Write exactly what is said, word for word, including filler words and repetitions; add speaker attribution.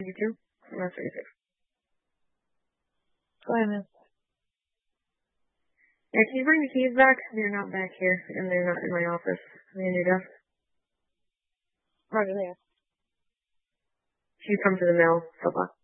Speaker 1: you too. That's what you said.
Speaker 2: Go ahead, miss.
Speaker 1: Yeah, can you bring the keys back? They're not back here, and they're not in my office. They're in your desk.
Speaker 2: Roger there.
Speaker 1: Can you come to the mail, Papa?